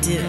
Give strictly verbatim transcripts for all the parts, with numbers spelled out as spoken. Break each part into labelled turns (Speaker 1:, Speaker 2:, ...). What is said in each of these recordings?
Speaker 1: do.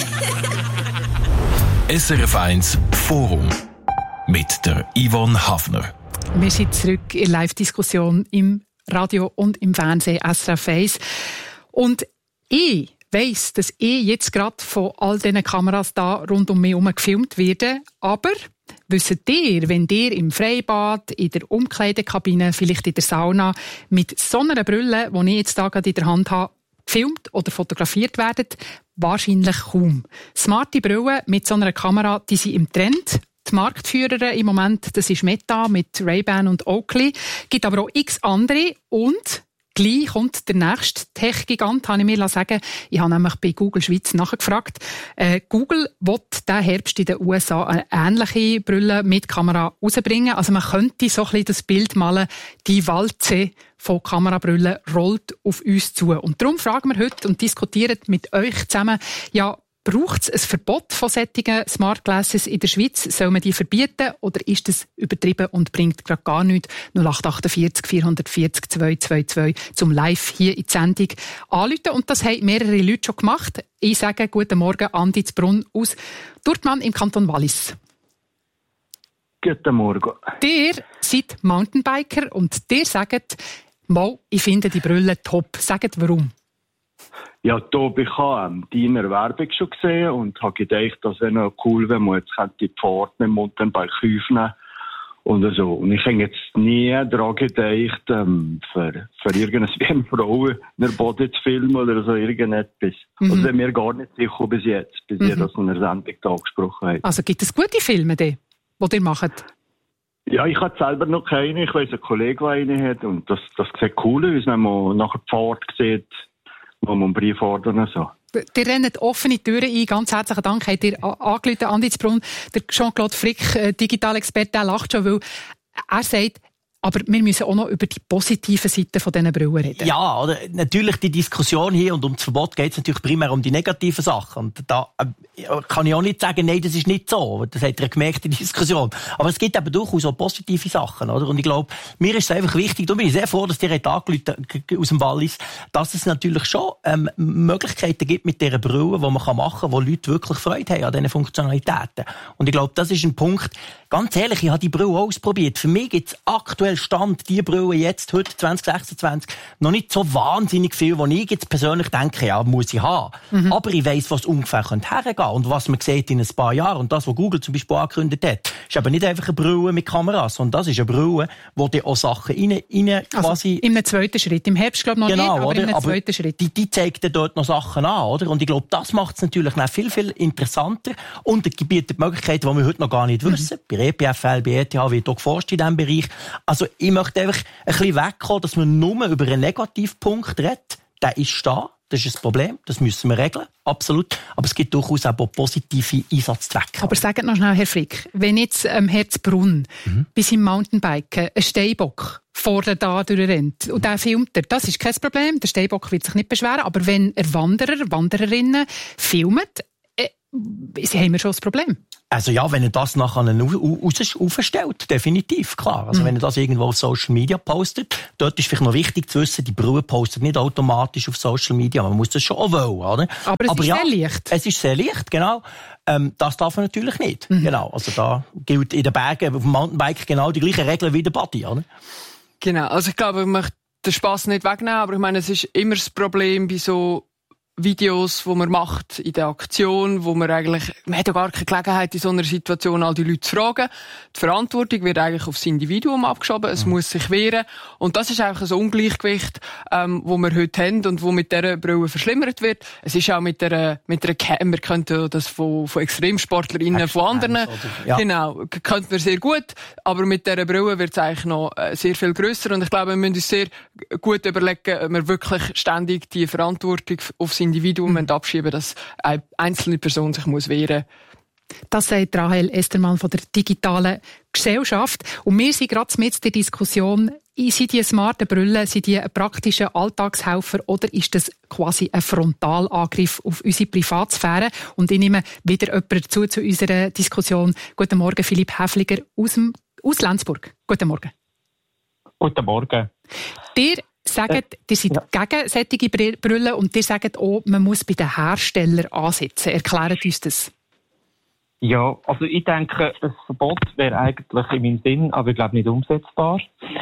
Speaker 2: S R F eins Forum mit der Yvonne Hafner.
Speaker 3: Wir sind zurück in der Live-Diskussion im Radio und im Fernsehen S R F eins. Und ich weiss, dass ich jetzt gerade von all diesen Kameras da rund um mich herum gefilmt werde. Aber wisst ihr, wenn ihr im Freibad, in der Umkleidekabine, vielleicht in der Sauna mit so einer Brille, die ich jetzt da gerade in der Hand habe, gefilmt oder fotografiert werdet? Wahrscheinlich kaum. Smarte Brillen mit so einer Kamera, die sind im Trend. Die Marktführer im Moment, das ist Meta mit Ray-Ban und Oakley. Es gibt aber auch x andere und gleich kommt der nächste Tech-Gigant, habe ich mir sagen. Ich habe nämlich bei Google Schweiz nachgefragt. Äh, Google will diesen Herbst in den U S A eine ähnliche Brille mit Kamera rausbringen. Also man könnte so ein bisschen das Bild malen, die Walze von Kamerabrüllen rollt auf uns zu. Und darum fragen wir heute und diskutieren mit euch zusammen, ja, braucht es ein Verbot von solchen Smart Glasses in der Schweiz? Soll man die verbieten oder ist das übertrieben und bringt gerade gar nichts? null acht achtundvierzig vierhundertvierzig zweihundertzweiundzwanzig zum Live hier in die Sendung anrufen. Und das haben mehrere Leute schon gemacht. Ich sage guten Morgen, Andi Zbrunn aus Durtmann im Kanton Wallis.
Speaker 4: Guten Morgen.
Speaker 3: Ihr seid Mountainbiker und ihr sagt, mal, ich finde die Brille top. Sagt warum?
Speaker 4: Ja, Tobi, ich habe deine Werbung schon gesehen und habe gedacht, das wäre noch cool, wenn man jetzt die Pforte mit dem Mountainbike aufnehmen und so. Und ich habe jetzt nie daran gedacht, ähm, für, für irgendeine Frau in der Body zu filmen oder so irgendetwas. Mhm. Also bin mir gar nicht sicher bis jetzt, bis mhm. ihr das in der Sendung da angesprochen habt.
Speaker 3: Also gibt es gute Filme, die, die ihr macht?
Speaker 4: Ja, ich habe selber noch keine. Ich weiss, ein Kollege, der eine hat und das, das sieht cool aus, wenn man nachher die Pforte sieht, wo man einen Brief ordern und so.
Speaker 3: Ihr rennt offene Türen ein. Ganz herzlichen Dank. Habt ihr angerufen, Andi Zbrunn, der Jean-Claude Frick, Digitalexperte, der lacht schon, weil er sagt, aber wir müssen auch noch über die positiven Seiten von diesen Brillen reden.
Speaker 5: Ja, oder? Natürlich die Diskussion hier und um das Verbot geht es natürlich primär um die negativen Sachen. Und da äh, kann ich auch nicht sagen, nein, das ist nicht so. Das hat ihr gemerkt, die Diskussion. Aber es gibt eben durchaus auch positive Sachen, oder? Und ich glaube, mir ist es einfach wichtig, da bin ich sehr froh, dass ihr angerufen aus dem Wallis, dass es natürlich schon ähm, Möglichkeiten gibt mit dieser Brille, die man machen kann, wo Leute wirklich Freude haben an diesen Funktionalitäten. Und ich glaube, das ist ein Punkt, ganz ehrlich, ich habe die Brille ausprobiert. Für mich gibt es aktuell Stand, die Brille jetzt, heute zwanzig sechsundzwanzig, noch nicht so wahnsinnig viel, wo ich jetzt persönlich denke, ja, muss ich haben. Mhm. Aber ich weiss, was ungefähr hergehen könnte und was man sieht in ein paar Jahren. Und das, was Google zum Beispiel angekündigt hat, ist eben nicht einfach eine Brille mit Kameras, sondern das ist eine Brille, wo die auch Sachen rein, rein quasi...
Speaker 3: Also in einem zweiten Schritt. Im Herbst, glaube ich, noch
Speaker 5: genau,
Speaker 3: nicht, aber
Speaker 5: oder?
Speaker 3: in einem
Speaker 5: aber
Speaker 3: zweiten Schritt.
Speaker 5: Die, die zeigt dann dort noch Sachen an, oder? Und ich glaube, das macht es natürlich noch viel, viel interessanter und es bietet Möglichkeiten, die wir heute noch gar nicht mhm. wissen. Bei E P F L, bei E T H wird auch geforscht in diesem Bereich. Also ich möchte einfach ein bisschen wegkommen, dass man nur über einen Negativpunkt redet. Der ist da, das ist ein Problem, das müssen wir regeln, absolut. Aber es gibt durchaus auch positive Einsatzzwecke.
Speaker 3: Aber sagt noch schnell, Herr Frick, wenn jetzt ähm, Herr Zbrunn mhm. bei seinem Mountainbiken einen Steinbock vorne da durchrennt und der filmt er, das ist kein Problem, der Steinbock wird sich nicht beschweren, aber wenn er Wanderer, Wandererinnen filmt, äh, haben wir schon das Problem.
Speaker 5: Also ja, wenn er das nachher aufstellt, definitiv, klar. Also mhm. wenn er das irgendwo auf Social Media postet, dort ist vielleicht noch wichtig zu wissen, die Brille postet nicht automatisch auf Social Media, man muss das schon auch wollen, oder?
Speaker 3: Aber es
Speaker 5: Aber
Speaker 3: ist
Speaker 5: ja,
Speaker 3: sehr leicht.
Speaker 5: Es ist sehr leicht, genau. Ähm, das darf man natürlich nicht, mhm. genau. Also da gilt in den Bergen, auf dem Mountainbike genau die gleichen Regeln wie der Body, oder?
Speaker 6: Genau, also ich glaube, ich möchte den Spass nicht wegnehmen, aber ich meine, es ist immer das Problem bei so Videos, die man macht in der Aktion, wo man eigentlich, man hat ja gar keine Gelegenheit, in so einer Situation all die Leute zu fragen. Die Verantwortung wird eigentlich aufs Individuum abgeschoben, es mhm. muss sich wehren. Und das ist einfach ein Ungleichgewicht, ähm, wo wir heute haben und wo mit dieser Brille verschlimmert wird. Es ist auch mit der, mit der Cam, wir könnten das von, von ExtremsportlerInnen, von anderen, ja. genau, könnten wir sehr gut. Aber mit dieser Brille wird es eigentlich noch äh, sehr viel grösser. Und ich glaube, wir müssen uns sehr gut überlegen, ob wir wirklich ständig die Verantwortung aufs Individuum mhm. abschieben, dass eine einzelne Person sich muss wehren muss.
Speaker 3: Das sagt Rahel Estermann von der digitalen Gesellschaft. Und wir sind gerade mit der Diskussion, sind die smarten Brillen, sind die ein praktischer Alltagshelfer oder ist das quasi ein Frontalangriff auf unsere Privatsphäre? Und ich nehme wieder jemanden dazu zu unserer Diskussion. Guten Morgen, Philipp Häfliger aus, dem, aus Lenzburg. Guten Morgen.
Speaker 7: Guten Morgen.
Speaker 3: Ihr sagt, ihr seid ja. gegen solche Brillen und ihr sagt auch, man muss bei den Herstellern ansetzen. Erklärt uns das.
Speaker 1: Ja, also ich denke, das Verbot wäre eigentlich in meinem Sinn, aber ich glaube nicht umsetzbar.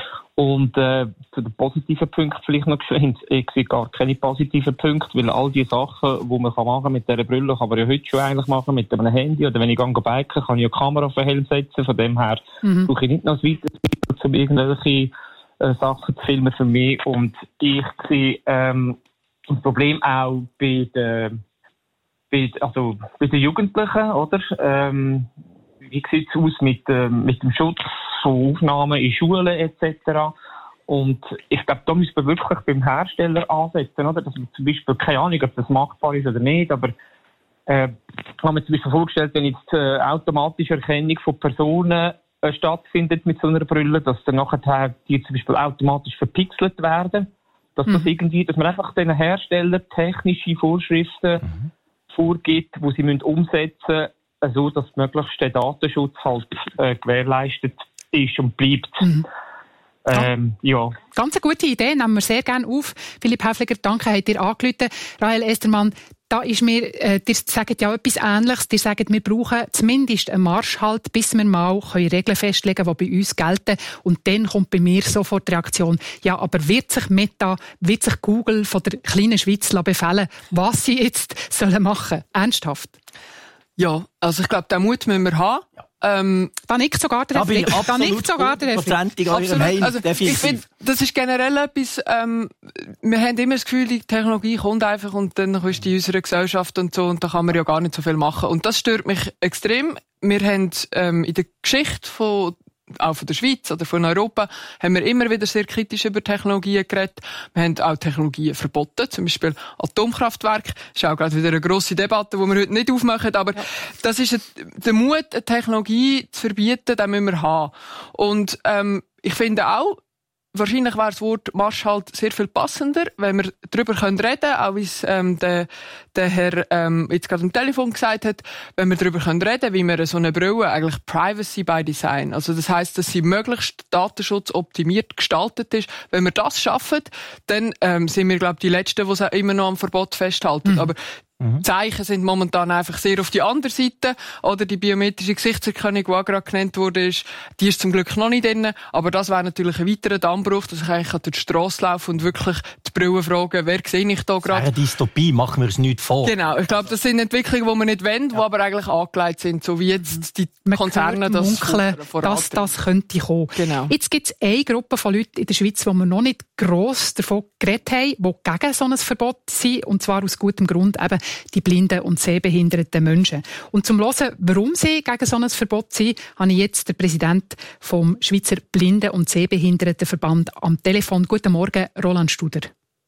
Speaker 1: Und äh, zu den positiven Punkten vielleicht noch geschwind. Ich sehe gar keine positiven Punkte, weil all die Sachen, die man machen kann mit dieser Brille, kann man ja heute schon eigentlich machen mit einem Handy. Oder wenn ich gehe biken, kann ich ja Kamera auf den Helm setzen. Von dem her mhm. suche ich nicht noch ein weiteres Video, um irgendwelche äh, Sachen zu filmen für mich. Und ich sehe ähm, das Problem auch bei den, bei, also bei den Jugendlichen, oder? Ähm, wie sieht es aus mit, äh, mit dem Schutz von Aufnahmen in Schulen et cetera. Und ich glaube, da müssen wir wirklich beim Hersteller ansetzen, oder? Dass man zum Beispiel, keine Ahnung, ob das machbar ist oder nicht, aber äh, ich habe mir zum Beispiel vorgestellt, wenn jetzt äh, automatische Erkennung von Personen äh, stattfindet mit so einer Brille, dass dann nachher die zum Beispiel automatisch verpixelt werden, dass mhm. das irgendwie, dass man einfach den Herstellern technische Vorschriften mhm. vorgibt, die sie müssen umsetzen müssen, so dass möglichst der Datenschutz halt äh, gewährleistet ist und bleibt. Mhm. Ähm, ja.
Speaker 3: Ganz eine gute Idee, nehmen wir sehr gerne auf. Philipp Häfliger, danke, habt ihr angerufen. Rahel Estermann, da ist mir, äh, ihr sagt ja etwas Ähnliches. Ihr sagt, wir brauchen zumindest einen Marschhalt, bis wir mal können Regeln festlegen können, die bei uns gelten. Und dann kommt bei mir sofort die Reaktion, ja, aber wird sich Meta, wird sich Google von der kleinen Schweiz befehlen, was sie jetzt sollen machen? Ernsthaft?
Speaker 6: Ja, also ich glaube, den Mut müssen wir haben. Ja. Ähm,
Speaker 3: da nickt sogar der Reflex. Da nickt sogar der Reflex.
Speaker 6: Also ich finde, das ist generell etwas, ähm, wir haben immer das Gefühl, die Technologie kommt einfach und dann ist die in unserer Gesellschaft und so und da kann man ja gar nicht so viel machen. Und das stört mich extrem. Wir haben ähm, in der Geschichte von auch von der Schweiz oder von Europa, haben wir immer wieder sehr kritisch über Technologien geredet. Wir haben auch Technologien verboten, zum Beispiel Atomkraftwerke. Das ist auch gerade wieder eine grosse Debatte, die wir heute nicht aufmachen, aber ja. das ist ein, der Mut, eine Technologie zu verbieten, den müssen wir haben. Und ähm, ich finde auch, wahrscheinlich wäre das Wort Marschhalt sehr viel passender, wenn wir darüber reden können, auch wie es ähm, der, der Herr ähm, jetzt gerade am Telefon gesagt hat, wenn wir darüber reden können, wie wir so eine Brille eigentlich Privacy by Design, also das heisst, dass sie möglichst datenschutzoptimiert gestaltet ist. Wenn wir das schaffen, dann ähm, sind wir, glaube ich, die Letzten, die immer noch am Verbot festhalten. Mhm. Aber Mhm. Zeichen sind momentan einfach sehr auf die andere Seite. Oder die biometrische Gesichtserkennung, die auch gerade genannt wurde, ist, die ist zum Glück noch nicht drin. Aber das wäre natürlich ein weiterer Dammbruch, dass ich eigentlich durch die Strasse laufen und wirklich die Brille fragen, wer sehe ich da gerade?
Speaker 5: Das wäre eine Dystopie, machen wir es nicht vor.
Speaker 6: Genau, ich glaube, das sind Entwicklungen, die wir nicht wollen, ja. die aber eigentlich angelegt sind, so wie jetzt die man Konzerne das
Speaker 3: munkeln, dass das könnte kommen.
Speaker 6: Genau.
Speaker 3: Jetzt gibt es eine Gruppe von Leuten in der Schweiz, die wir noch nicht gross davon geredet haben, die gegen so ein Verbot sind, und zwar aus gutem Grund eben die blinden und sehbehinderten Menschen. Und zum Hören, warum sie gegen so ein Verbot sind, habe ich jetzt den Präsidenten vom Schweizer Blinden- und Sehbehindertenverband am Telefon. Guten Morgen, Roland Studer.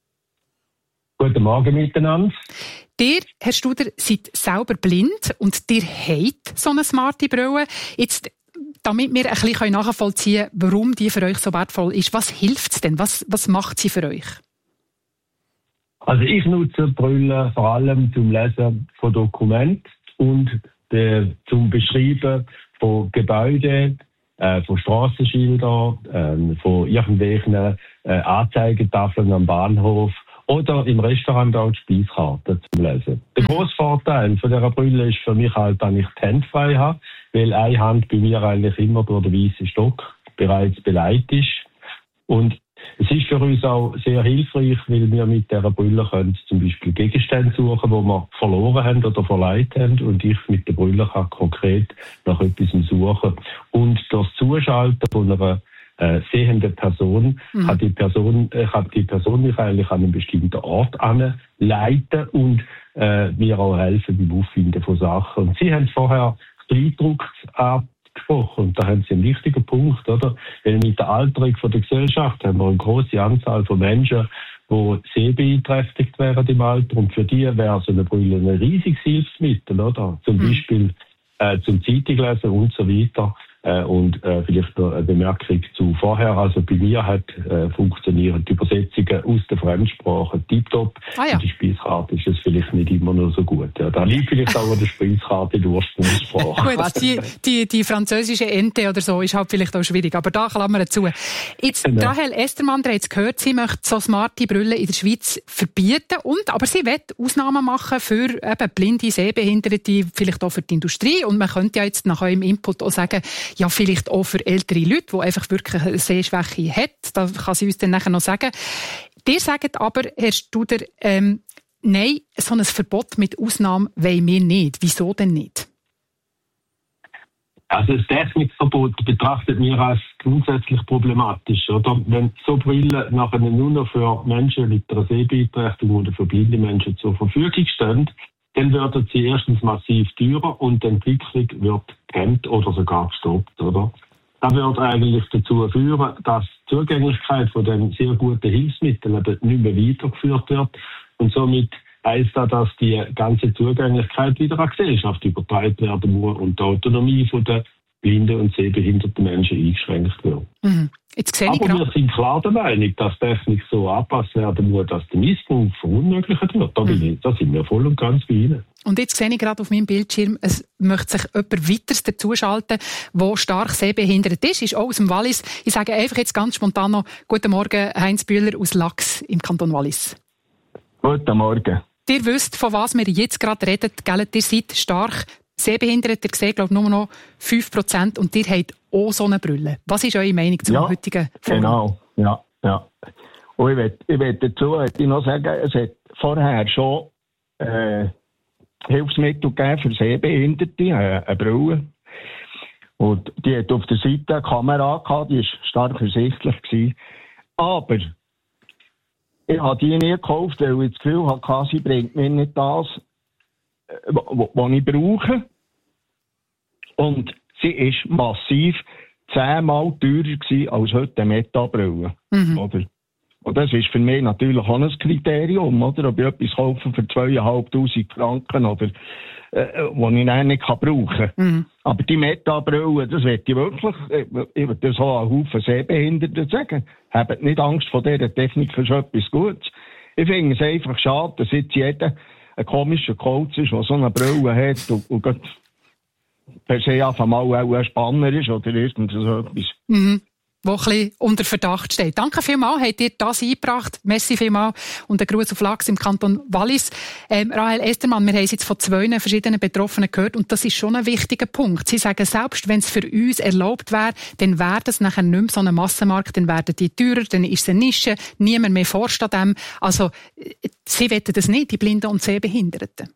Speaker 7: Guten Morgen miteinander.
Speaker 3: Ihr, Herr Studer, seid selber blind und ihr habt so eine smarte Brille. Jetzt, damit wir ein bisschen nachvollziehen können, warum die für euch so wertvoll ist, was hilft es denn? Was, was macht sie für euch?
Speaker 7: Also ich nutze Brille vor allem zum Lesen von Dokumenten und de, zum Beschreiben von Gebäuden, äh, von Strassenschildern, äh, von irgendwelchen äh, Anzeigetafeln am Bahnhof oder im Restaurant auch die Speiskarte zum Lesen. Der grosse Vorteil von dieser Brille ist für mich halt, dass ich die Hände frei habe, weil eine Hand bei mir eigentlich immer durch den weißen Stock bereits beleidigt ist. Und es ist für uns auch sehr hilfreich, weil wir mit dieser Brille können zum Beispiel Gegenstände suchen, die wir verloren haben oder verleiht haben, und ich mit der Brille kann konkret nach etwas suchen. Und das Zuschalten von einer äh, sehenden Person mhm. kann die Person, äh, kann die Person mich eigentlich an einen bestimmten Ort anleiten und äh, mir auch helfen beim Auffinden von Sachen. Und Sie haben vorher Kleindrucksart gesprochen. Und da haben Sie einen wichtigen Punkt, oder? Weil mit der Alterung von der Gesellschaft haben wir eine grosse Anzahl von Menschen, die sehbeeinträchtigt wären im Alter. Und für die wäre so eine Brille ein riesiges Hilfsmittel, oder? Zum mhm. Beispiel äh, zum Zeitunglesen und so weiter. Äh, und äh, vielleicht noch eine Bemerkung zu vorher. Also bei mir hat äh, funktionieren die Übersetzungen aus der Fremdsprache tiptop.
Speaker 3: Ah, ja.
Speaker 7: In der Speiskarte ist es vielleicht nicht immer nur so gut. Ja, da liegt vielleicht auch an der Speiskarte in der Ursprungssprache.
Speaker 3: Gut, die, die, die französische Ente oder so ist halt vielleicht auch schwierig, aber da klammern wir zu. Jetzt, genau. Rahel Estermann, ihr habt es gehört, sie möchte so smarte Brille in der Schweiz verbieten, und, aber sie will Ausnahmen machen für eben blinde, Sehbehinderte, vielleicht auch für die Industrie, und man könnte ja jetzt nach eurem Input auch sagen, ja, vielleicht auch für ältere Leute, die einfach wirklich eine Sehschwäche haben. Da kann sie uns dann nachher noch sagen. Ihr sagt aber, Herr Studer, ähm, nein, so ein Verbot mit Ausnahme wollen wir nicht. Wieso denn nicht?
Speaker 7: Also das Technikverbot betrachtet wir als grundsätzlich problematisch. Oder? Wenn so Brillen nachher nur noch für Menschen mit einer Sehbeeinträchtigung oder für blinde Menschen zur Verfügung stehen, dann werden sie erstens massiv teurer und die Entwicklung wird gehemmt oder sogar gestoppt, oder? Das wird eigentlich dazu führen, dass die Zugänglichkeit von den sehr guten Hilfsmitteln eben nicht mehr weitergeführt wird. Und somit heisst das, dass die ganze Zugänglichkeit wieder an die Gesellschaft übertragen werden muss und die Autonomie von der blinden und sehbehinderten Menschen eingeschränkt wird.
Speaker 3: Mhm. Jetzt sehe ich
Speaker 7: Aber
Speaker 3: grad...
Speaker 7: wir sind klar der Meinung, dass Technik so angepasst werden muss, dass der Missbrauch verunmöglicht wird. Da, bin ich, da sind wir voll und ganz bei Ihnen.
Speaker 3: Und jetzt sehe ich gerade auf meinem Bildschirm, es möchte sich jemand weiteres dazuschalten, der stark sehbehindert ist, ist auch aus dem Wallis. Ich sage einfach jetzt ganz spontan noch, guten Morgen, Heinz Bühler aus Lachs im Kanton Wallis.
Speaker 8: Guten Morgen.
Speaker 3: Ihr wisst, von was wir jetzt gerade reden, gell? Ihr seid stark sehbehindert, ihr seht, glaube ich, nur noch fünf Prozent und ihr habt auch so eine Brille. Was ist eure Meinung zum
Speaker 8: ja,
Speaker 3: heutigen Forum?
Speaker 8: Genau, ja, ja. Und ich will, ich will dazu ich noch sagen, es hat vorher schon äh, Hilfsmittel gegeben für Sehbehinderte, äh, eine Brille. Und die hat auf der Seite eine Kamera gehabt, die war stark ersichtlich gewesen. Aber ich habe die nie gekauft, weil ich das Gefühl hatte, sie bringt mir nicht das, was ich brauche. Und sie war massiv zehnmal teurer gewesen als heute eine Meta-Brille. Mhm. Oder? Und das ist für mich natürlich auch ein Kriterium, oder? Ob ich etwas kaufe für zweitausendfünfhundert Franken oder äh, was ich dann nicht kann brauchen kann. Mhm. Aber die Meta-Brille, das möchte ich wirklich, ich würde das auch einen Haufen Sehbehinderten sagen. Habt nicht Angst vor dieser Technik, ist etwas Gutes. Ich finde es einfach schade, dass jetzt jeder ein komischer Coach ist, der so eine Brille hat und, und per se einfach mal auch ein Spanner ist oder irgend so etwas.
Speaker 3: Mhm. Wo ein bisschen unter Verdacht steht. Danke vielmals, habt ihr das eingebracht. Merci vielmals. Und ein Gruß auf Lachs im Kanton Wallis. Ähm, Rahel Estermann, wir haben es jetzt von zwei verschiedenen Betroffenen gehört und das ist schon ein wichtiger Punkt. Sie sagen, selbst wenn es für uns erlaubt wäre, dann wäre das nachher nicht mehr so ein Massenmarkt, dann werden die teurer, dann ist es eine Nische, niemand mehr forscht an dem. Also, sie wollen das nicht, die Blinden und Sehbehinderten.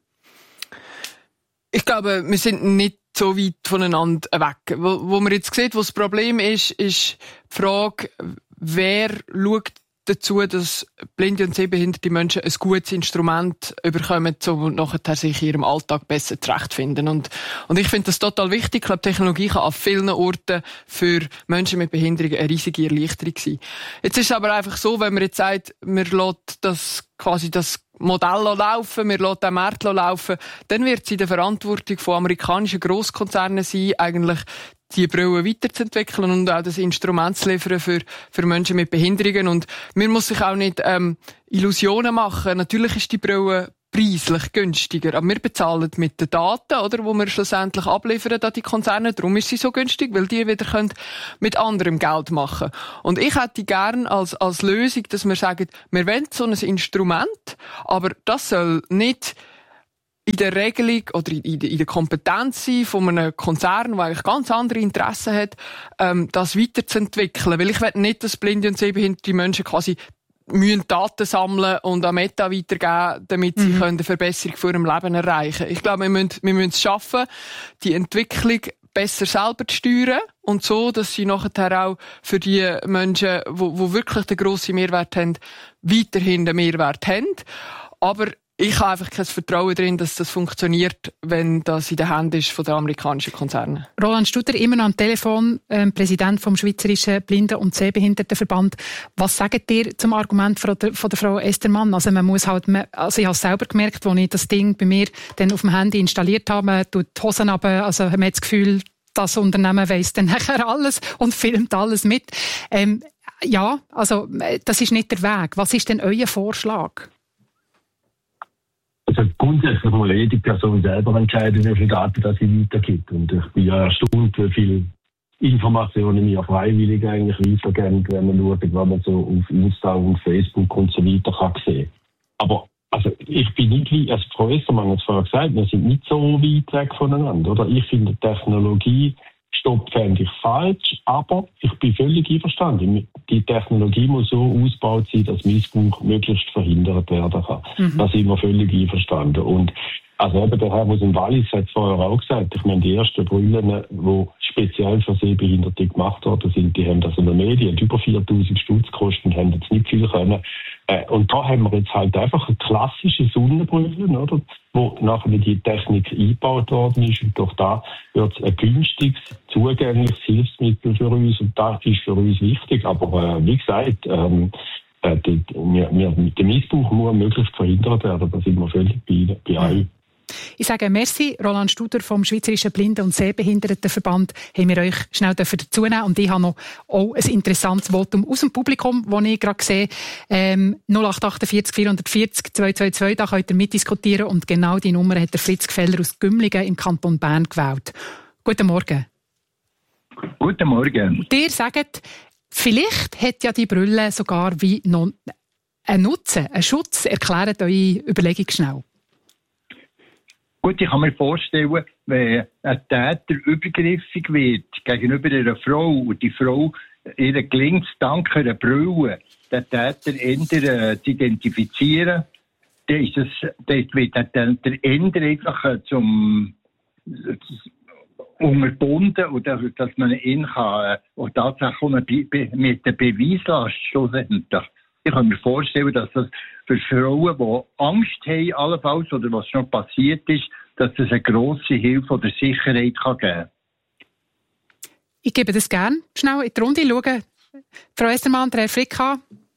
Speaker 6: Ich glaube, wir sind nicht so weit voneinander weg. Wo, wo man jetzt sieht, wo das Problem ist, ist die Frage, wer schaut dazu, dass blinde und sehbehinderte Menschen ein gutes Instrument bekommen, um nachher sich in ihrem Alltag besser zurechtfinden. Und, und ich finde das total wichtig. Ich glaube, Technologie kann an vielen Orten für Menschen mit Behinderungen eine riesige Erleichterung sein. Jetzt ist es aber einfach so, wenn man jetzt sagt, man lässt das quasi das Modell laufen, wir lassen den Markt laufen, dann wird es in der Verantwortung von amerikanischen Grosskonzernen sein, eigentlich die Brille weiterzuentwickeln und auch das Instrument zu liefern für, für Menschen mit Behinderungen. Und man muss sich auch nicht ähm, Illusionen machen. Natürlich ist die Brille preislich günstiger, aber wir bezahlen mit den Daten, oder, wo wir schlussendlich abliefern an die Konzerne. Darum ist sie so günstig, weil die wieder können mit anderem Geld machen. Und ich hätte gern als, als Lösung, dass wir sagen, wir wollen so ein Instrument, aber das soll nicht in der Regelung oder in der, in der Kompetenz sein von einem Konzern, der eigentlich ganz andere Interessen hat, ähm, das weiterzuentwickeln. Weil ich will nicht, dass blinde und sehbehinderte Menschen quasi müssen Daten sammeln und an Meta weitergeben, damit sie mhm. eine Verbesserung von ihrem Leben erreichen können. Ich glaube, wir müssen, wir müssen es schaffen, die Entwicklung besser selber zu steuern und so, dass sie nachher auch für die Menschen, die, die wirklich den grossen Mehrwert haben, weiterhin den Mehrwert haben. Aber ich habe einfach kein Vertrauen darin, dass das funktioniert, wenn das in den Händen ist von den amerikanischen Konzernen.
Speaker 3: Roland Studer, immer noch am Telefon, äh, Präsident vom Schweizerischen Blinden- und Sehbehindertenverband. Was sagt ihr zum Argument von der, von der Frau Estermann? Also man muss halt, also ich habe es selber gemerkt, als ich das Ding bei mir dann auf dem Handy installiert habe, man tut die Hosen runter, also man hat das Gefühl, das Unternehmen weiss dann nachher alles und filmt alles mit. Ähm, ja, also das ist nicht der Weg. Was ist denn euer Vorschlag?
Speaker 7: Also grundsätzlich muss jede Person selber entscheiden, wie viele Daten das sie weitergibt. Und ich bin ja erstaunt, wie viele Informationen mir freiwillig eigentlich weitergeben, wenn man schaut, was man so auf Insta und Facebook und so weiter kann sehen. Aber also ich bin nicht wie, also Frau Essermann hat es vorher gesagt, wir sind nicht so weit weg voneinander, oder? Ich finde Technologie Stopp fände ich falsch, aber ich bin völlig einverstanden. Die Technologie muss so ausgebaut sein, dass Missbrauch möglichst verhindert werden kann. Mhm. Da sind wir völlig einverstanden. Und also eben der Herr aus dem Wallis hat es vorher auch gesagt, ich meine, die ersten Brillen, die speziell für Sehbehinderte gemacht worden sind, die haben das in der Medien über viertausend Stutz gekostet und haben jetzt nicht viel können. Und da haben wir jetzt halt einfach eine klassische Sonnenbrille, oder, wo nachher die Technik eingebaut worden ist. Und durch da wird es ein günstiges, zugängliches Hilfsmittel für uns. Und das ist für uns wichtig. Aber äh, wie gesagt, ähm, äh, die, wir, wir, der Missbrauch muss möglichst verhindert werden. Da sind wir völlig bei, bei allen.
Speaker 3: Ich sage merci, Roland Studer vom Schweizerischen Blinden- und Sehbehindertenverband, haben wir euch schnell dazu nehmen. Und ich habe noch auch ein interessantes Votum aus dem Publikum, das ich gerade sehe. Ähm, null acht acht vier vier vier null zwei zwei zwei, da könnt ihr mitdiskutieren. Und genau die Nummer hat der Fritz Gfeller aus Gümligen im Kanton Bern gewählt. Guten Morgen.
Speaker 9: Guten Morgen.
Speaker 3: Und ihr sagt, vielleicht hat ja die Brille sogar wie noch einen Nutzen, einen Schutz. Erklärt eure Überlegung schnell.
Speaker 9: Gut, ich kann mir vorstellen, wenn ein Täter übergriffig wird gegenüber einer Frau und die Frau, ihr gelingt es dank einer Brille, den Täter eher zu identifizieren, dann ist es, dann wird der Täter eher einfach zum unterbunden und dass, dass man ihn kann, und tatsächlich mit der Beweislast schlussendlich. Ich kann mir vorstellen, dass das für Frauen, die Angst haben, allenfalls, oder was schon passiert ist, dass das eine grosse Hilfe oder Sicherheit kann geben kann.
Speaker 3: Ich gebe das gerne schnell in die Runde. Schauen. Frau Essermann, der Herr Frick an.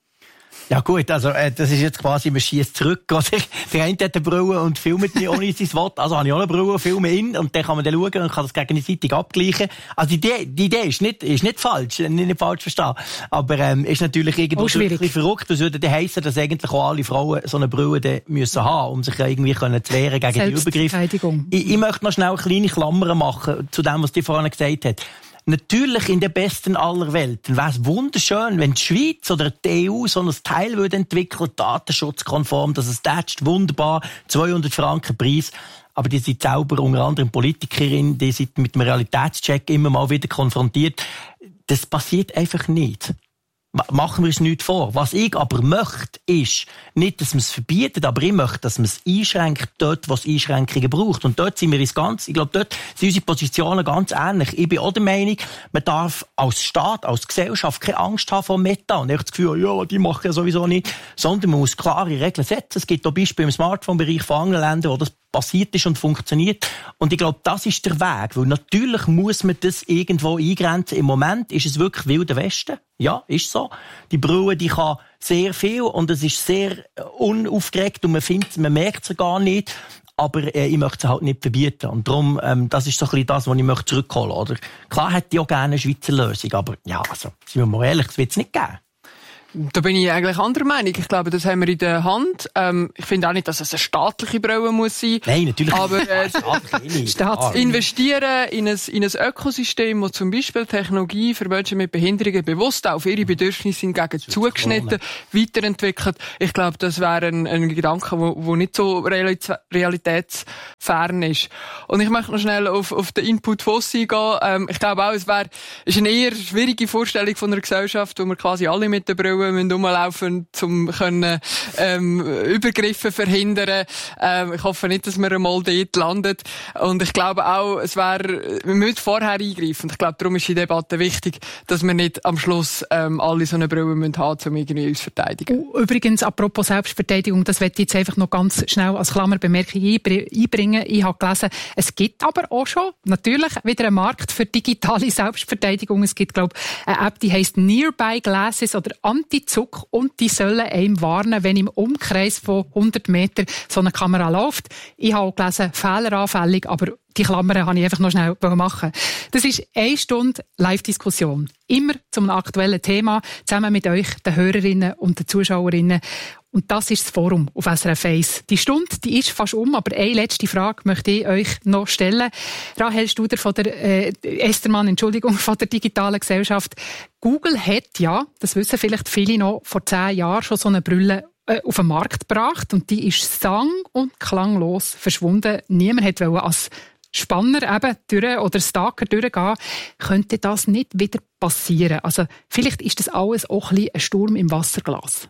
Speaker 5: Ja gut, also äh, das ist jetzt quasi, man schiesst zurück. Oder? Der eine hat eine Brille und filmt mich ohne sein Wort. Also habe ich auch eine Brille, filme ihn und dann kann man dann schauen und kann das gegenseitig abgleichen. Also die Idee, die Idee ist nicht, ist nicht falsch, nicht, nicht falsch verstehen. Aber ähm, ist natürlich irgendwo ein bisschen verrückt. Das würde dann heissen, dass eigentlich auch alle Frauen so eine Brille dann müssen haben, um sich irgendwie können zu wehren gegen die Übergriffe. Ich, ich möchte noch schnell eine kleine Klammer machen zu dem, was die vorhin gesagt hat. Natürlich in der besten aller Welten wäre es wunderschön, wenn die Schweiz oder die E U so ein Teil würde entwickeln, datenschutzkonform, dass es tätscht, wunderbar, zweihundert Franken Preis. Aber die sind selber unter anderem Politikerin, die sind mit dem Realitätscheck immer mal wieder konfrontiert. Das passiert einfach nicht. Machen wir es nicht vor. Was ich aber möchte, ist nicht, dass man es verbietet, aber ich möchte, dass man es einschränkt dort, wo es Einschränkungen braucht. Und dort sind wir ins Ganze, ich glaube, dort sind unsere Positionen ganz ähnlich. Ich bin auch der Meinung, man darf als Staat, als Gesellschaft keine Angst haben vor Meta. Und ich habe das Gefühl, ja, die machen ja sowieso nicht. Sondern man muss klare Regeln setzen. Es gibt auch Beispiele im Smartphone-Bereich von anderen Ländern, wo das passiert ist und funktioniert. Und ich glaube, das ist der Weg. Weil natürlich muss man das irgendwo eingrenzen. Im Moment ist es wirklich Wilder Westen. Ja, ist so. Die Brille, die kann sehr viel und es ist sehr unaufgeregt und man findet, man merkt es gar nicht. Aber äh, ich möchte es halt nicht verbieten. Und darum, ähm, das ist so ein bisschen das, was ich möchte zurückholen möchte. Klar hätte ich auch gerne eine Schweizer Lösung, aber ja, also, sind wir mal ehrlich, das wird es nicht geben.
Speaker 6: Da bin ich eigentlich anderer Meinung. Ich glaube, das haben wir in der Hand. Ähm, ich finde auch nicht, dass es eine staatliche Brille muss sein.
Speaker 5: Nein, natürlich
Speaker 6: aber, äh,
Speaker 5: nicht.
Speaker 6: Staats investieren in ein, in ein Ökosystem, wo zum Beispiel Technologie für Menschen mit Behinderungen bewusst auf ihre Bedürfnisse hingegen zugeschnitten, weiterentwickelt. Ich glaube, das wäre ein, ein Gedanke, wo, wo nicht so realitätsfern ist. Und ich möchte noch schnell auf, auf den Input Fossi gehen. Ähm, ich glaube auch, es wäre, ist eine eher schwierige Vorstellung von einer Gesellschaft, wo wir quasi alle mit der Brille müssen rumlaufen, um können, ähm, Übergriffe verhindern. Ähm, ich hoffe nicht, dass wir einmal dort landet. Und ich glaube auch, es wäre, wir müssen vorher eingreifen. Ich glaube, darum ist die Debatte wichtig, dass wir nicht am Schluss ähm, alle so eine Brille müssen haben, um irgendwie uns zu verteidigen.
Speaker 3: Übrigens, apropos Selbstverteidigung, das möchte ich jetzt einfach noch ganz schnell als Klammerbemerkung einbringen. Ich habe gelesen, es gibt aber auch schon natürlich wieder einen Markt für digitale Selbstverteidigung. Es gibt, glaube ich, eine App, die heisst Nearby Glasses oder Anti Zuck und die sollen einem warnen, wenn im Umkreis von hundert Metern so eine Kamera läuft. Ich habe auch gelesen, fehleranfällig, aber Die Klammern habe ich einfach noch schnell machen. Das ist eine Stunde Live-Diskussion. Immer zu einem aktuellen Thema, zusammen mit euch, den Hörerinnen und den Zuschauerinnen. Und das ist das Forum auf S R F eins. Die Stunde, die ist fast um, aber eine letzte Frage möchte ich euch noch stellen. Rahel Studer von der, äh, Estermann, Entschuldigung, von der digitalen Gesellschaft. Google hat ja, das wissen vielleicht viele noch, vor zehn Jahren schon so eine Brille äh, auf den Markt gebracht und die ist sang- und klanglos verschwunden. Niemand wollte als Spanner eben durch oder Stalker durchgehen, könnte das nicht wieder passieren. Also vielleicht ist das alles auch ein bisschen ein Sturm im Wasserglas.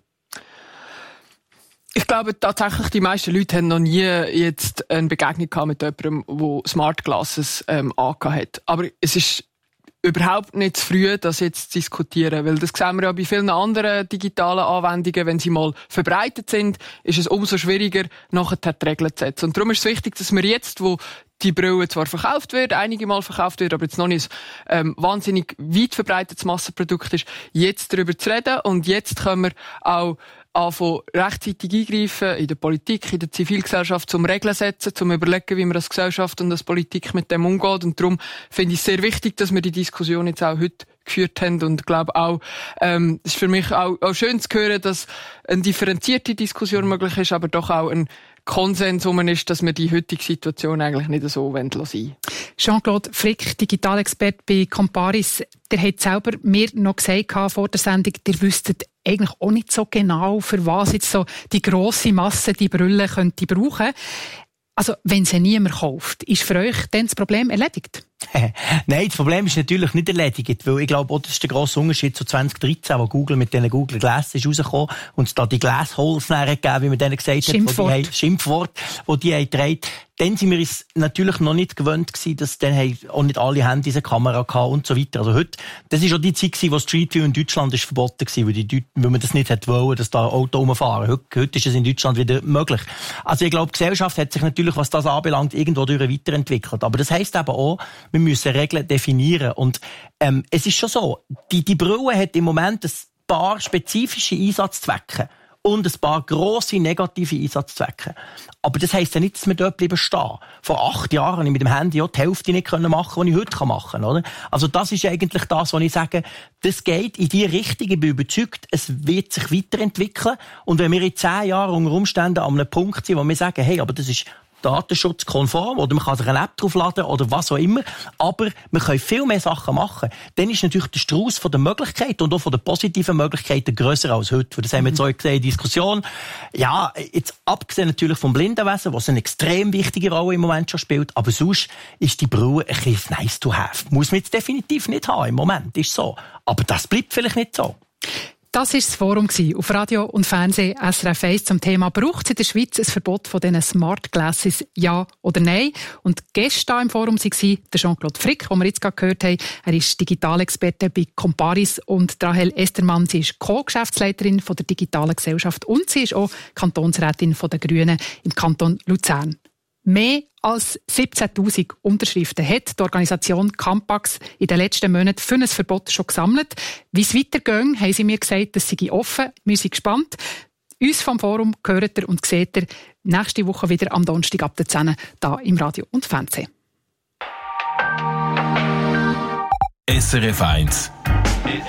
Speaker 6: Ich glaube tatsächlich, die meisten Leute haben noch nie jetzt eine Begegnung gehabt mit jemandem, der Smart Glasses ähm, angehabt hat. Aber es ist überhaupt nicht zu früh, das jetzt zu diskutieren, weil das sehen wir ja bei vielen anderen digitalen Anwendungen, wenn sie mal verbreitet sind, ist es umso schwieriger, nachher die Regeln zu setzen. Und darum ist es wichtig, dass wir jetzt, wo die Brille zwar verkauft wird, einige Mal verkauft wird, aber jetzt noch nicht ähm, wahnsinnig weit verbreitetes Massenprodukt ist, jetzt darüber zu reden und jetzt können wir auch anfangen, rechtzeitig eingreifen in der Politik, in der Zivilgesellschaft, zum Regeln setzen, zum überlegen, wie man als Gesellschaft und als Politik mit dem umgeht. Und darum finde ich es sehr wichtig, dass wir die Diskussion jetzt auch heute geführt haben und glaube auch, ähm, es ist für mich auch, auch schön zu hören, dass eine differenzierte Diskussion möglich ist, aber doch auch ein Konsens um ist, dass wir die heutige Situation eigentlich nicht so sein wollen.
Speaker 3: Jean-Claude Frick, Digitalexperte bei Comparis, der hat selber mir noch gesagt vor der Sendung, ihr wüsstet eigentlich auch nicht so genau, für was jetzt so die grosse Masse die Brille könnte brauchen. Also, wenn sie niemand kauft, ist für euch dann das Problem erledigt?
Speaker 5: Nein, das Problem ist natürlich nicht erledigt, weil ich glaube, auch das ist der grosse Unterschied zu zwanzig dreizehn, wo Google mit diesen Google Glass ist rausgekommen und es da die Glassholes gegeben, wie man denen gesagt
Speaker 3: Schimpfwort.
Speaker 5: hat, wo die haben, Schimpfwort, wo die haben getragen. Dann sind wir uns natürlich noch nicht gewöhnt gewesen, dass dann haben auch nicht alle Handys eine Kamera hatten und so weiter. Also heute, das ist auch die Zeit gewesen, wo Street View in Deutschland ist verboten gewesen, weil, die Deut- weil man das nicht hätte wollen, dass da Auto rumfahren. Heute, heute ist es in Deutschland wieder möglich. Also ich glaube, die Gesellschaft hat sich natürlich, was das anbelangt, irgendwo durch weiterentwickelt. Aber das heisst eben auch, wir müssen Regeln definieren. Und ähm, es ist schon so, die, die Brille hat im Moment ein paar spezifische Einsatzzwecke und ein paar grosse negative Einsatzzwecke. Aber das heisst ja nicht, dass wir dort bleiben stehen. Vor acht Jahren habe ich mit dem Handy auch die Hälfte nicht machen können, die ich heute machen kann. Oder? Also das ist eigentlich das, was ich sage, das geht in die Richtung. Ich bin überzeugt, es wird sich weiterentwickeln. Und wenn wir in zehn Jahren unter Umständen an einem Punkt sind, wo wir sagen, hey, aber das ist datenschutzkonform oder man kann sich eine App draufladen oder was auch immer, aber wir können viel mehr Sachen machen. Dann ist natürlich der Strauß von den Möglichkeiten und auch von den positiven Möglichkeiten grösser als heute. Das haben wir jetzt auch gesehen in der Diskussion. Ja, jetzt abgesehen natürlich vom Blindenwesen, was eine extrem wichtige Rolle im Moment schon spielt, aber sonst ist die Brille ein bisschen nice to have. Muss man jetzt definitiv nicht haben im Moment, ist so. Aber das bleibt vielleicht nicht so.
Speaker 3: Das war das Forum auf Radio und Fernsehen S R F eins zum Thema «Braucht es in der Schweiz ein Verbot von diesen Smart Glasses, ja oder nein?» Und gestern im Forum war der Jean-Claude Frick, den wir jetzt gerade gehört haben. Er ist Digitalexperte bei Comparis und Rahel Estermann. Sie ist Co-Geschäftsleiterin von der digitalen Gesellschaft und sie ist auch Kantonsrätin der Grünen im Kanton Luzern. Mehr als siebzehntausend Unterschriften hat die Organisation Campax in den letzten Monaten für ein Verbot schon gesammelt. Wie es weitergeht, haben sie mir gesagt, das sei offen. Wir sind gespannt. Uns vom Forum hört ihr und seht ihr nächste Woche wieder am Donnerstag ab der zehn hier im Radio und Fernsehen.
Speaker 2: S R F eins